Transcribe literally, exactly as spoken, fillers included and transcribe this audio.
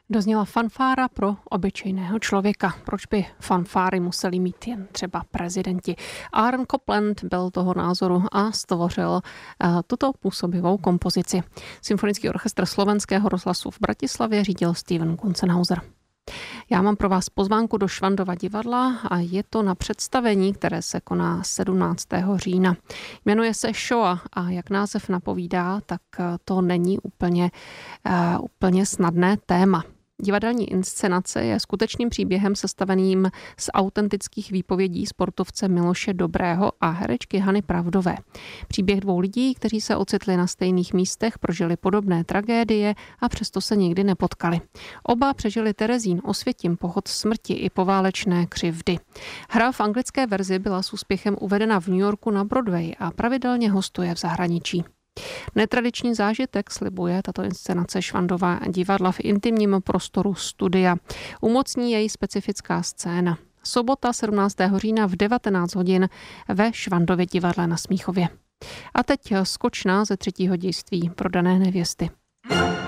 Dozněla fanfára pro obyčejného člověka. Proč by fanfáry museli mít jen třeba prezidenti? Aaron Copland byl toho názoru a stvořil uh, tuto působivou kompozici. Symfonický orchestr Slovenského rozhlasu v Bratislavě řídil Steven Kunzenhauser. Já mám pro vás pozvánku do Švandova divadla a je to na představení, které se koná sedmnáctého října. Jmenuje se Shoah a jak název napovídá, tak to není úplně, uh, úplně snadné téma. Divadelní inscenace je skutečným příběhem sestaveným z autentických výpovědí sportovce Miloše Dobrého a herečky Hany Pravdové. Příběh dvou lidí, kteří se ocitli na stejných místech, prožili podobné tragédie a přesto se nikdy nepotkali. Oba přežili Terezín, Osvětim, pochod smrti i poválečné křivdy. Hra v anglické verzi byla s úspěchem uvedena v New Yorku na Broadway a pravidelně hostuje v zahraničí. Netradiční zážitek slibuje tato inscenace Švandova divadla v intimním prostoru studia. Umocní její specifická scéna. Sobota sedmnáctého října v devatenáct hodin ve Švandově divadle na Smíchově. A teď skočná ze třetího dějství Prodané nevěsty.